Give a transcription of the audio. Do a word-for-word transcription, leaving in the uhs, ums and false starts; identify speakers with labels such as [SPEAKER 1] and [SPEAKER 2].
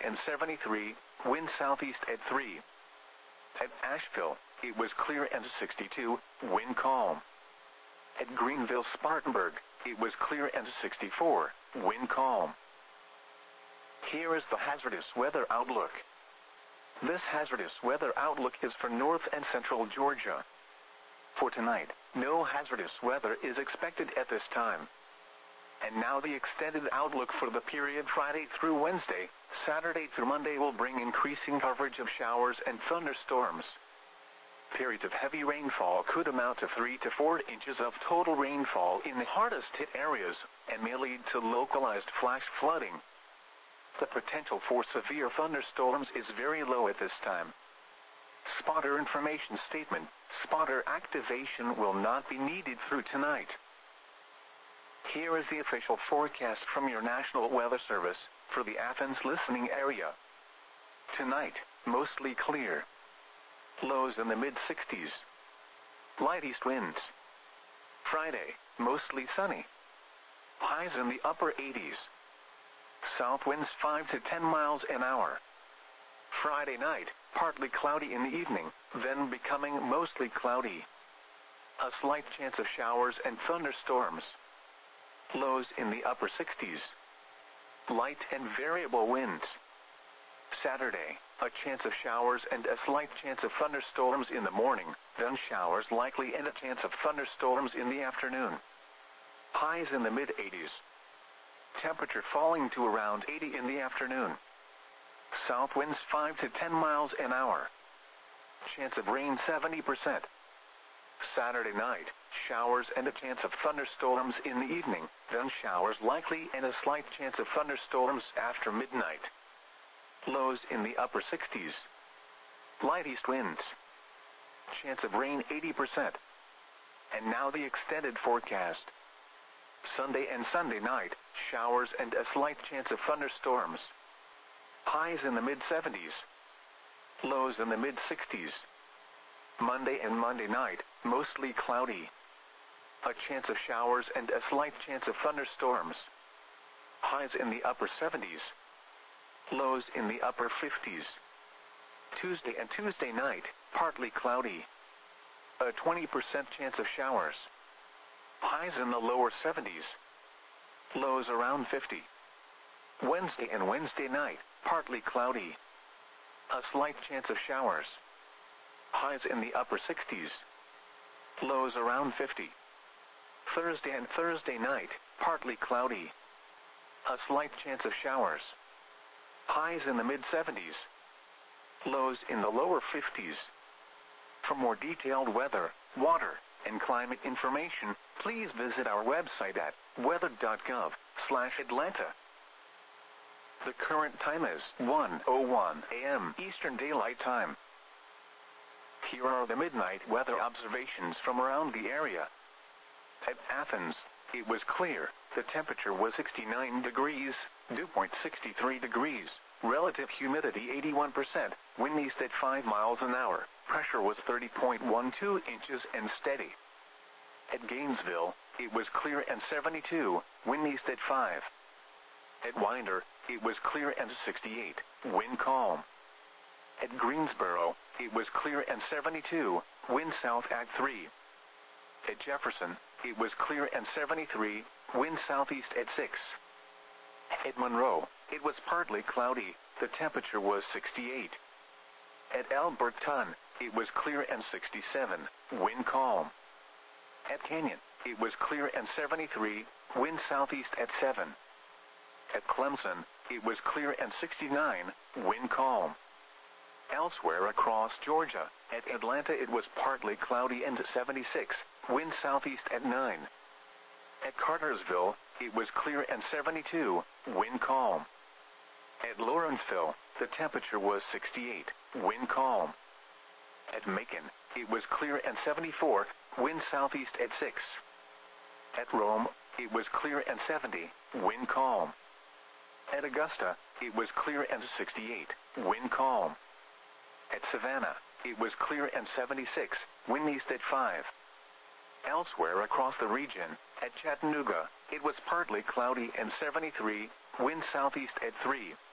[SPEAKER 1] and seventy-three, wind southeast at three. At Asheville, it was clear and sixty-two, wind calm. At Greenville Spartanburg, it was clear and sixty-four, wind calm. Here is the hazardous weather outlook. This hazardous weather outlook is for north and central Georgia. For tonight, no hazardous weather is expected at this time. And now the extended outlook for the period Friday through Wednesday, Saturday through Monday will bring increasing coverage of showers and thunderstorms. Periods of heavy rainfall could amount to three to four inches of total rainfall in the hardest hit areas, and may lead to localized flash flooding. The potential for severe thunderstorms is very low at this time. Spotter information statement: spotter activation will not be needed through tonight. Here is the official forecast from your National Weather Service for the Athens listening area. Tonight, mostly clear. Lows in the mid sixties. Light east winds. Friday, mostly sunny. Highs in the upper eighties. South winds five to ten miles an hour. Friday night, partly cloudy in the evening, then becoming mostly cloudy. A slight chance of showers and thunderstorms. Lows in the upper sixties. Light and variable winds. Saturday, a chance of showers and a slight chance of thunderstorms in the morning, then showers likely and a chance of thunderstorms in the afternoon. Highs in the mid eighties. Temperature falling to around eighty in the afternoon. South winds five to ten miles an hour. Chance of rain seventy percent. Saturday night, showers and a chance of thunderstorms in the evening, then showers likely and a slight chance of thunderstorms after midnight. Lows in the upper sixties. Light east winds. Chance of rain eighty percent. And now the extended forecast. Sunday and Sunday night, showers and a slight chance of thunderstorms. Highs in the mid seventies. Lows in the mid sixties. Monday and Monday night, mostly cloudy. A chance of showers and a slight chance of thunderstorms. Highs in the upper seventies. Lows in the upper fifties. Tuesday and Tuesday night, partly cloudy. A twenty percent chance of showers. Highs in the lower seventies. Lows around fifty. Wednesday and Wednesday night, partly cloudy. A slight chance of showers. Highs in the upper sixties. Lows around fifty. Thursday and Thursday night, partly cloudy. A slight chance of showers. Highs in the mid seventies. Lows in the lower fifties. For more detailed weather, water, and climate information, please visit our website at weather dot gov slash Atlanta. The current time is one oh one a m Eastern Daylight Time. Here are the midnight weather observations from around the area. At Athens, it was clear. The temperature was sixty-nine degrees, dew point sixty-three degrees, relative humidity eighty-one percent, wind east at five miles an hour, pressure was thirty point one two inches and steady. At Gainesville, it was clear and seventy-two, wind east at five. At Winder, it was clear and sixty-eight, wind calm. At Greensboro, it was clear and seventy-two, wind south at three. At Jefferson, it was clear and seventy-three, wind southeast at six. At Monroe, it was partly cloudy, the temperature was sixty-eight. At Alberton, it was clear and sixty-seven, wind calm. At Canyon, it was clear and seventy-three, wind southeast at seven. At Clemson, it was clear and sixty-nine, wind calm. Elsewhere across Georgia, at Atlanta it was partly cloudy and seventy-six, wind southeast at nine. At Cartersville, it was clear and seventy-two, wind calm. At Lawrenceville, the temperature was sixty-eight, wind calm. At Macon, it was clear and seventy-four, wind southeast at six. At Rome, it was clear and seventy, wind calm. At Augusta, it was clear and sixty-eight, wind calm. At Savannah, it was clear and seventy-six, wind east at five. Elsewhere across the region, at Chattanooga, it was partly cloudy and seventy-three, wind southeast at three.